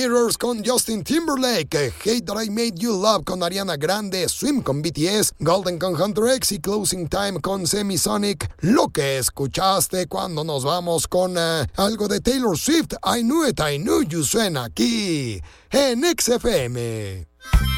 Mirrors con Justin Timberlake, Hate That I Made You Love con Ariana Grande, Swim con BTS, Golden con Hunter X y Closing Time con Semisonic. Lo que escuchaste cuando nos vamos con algo de Taylor Swift, I Knew It, I Knew You, suena aquí en XFM.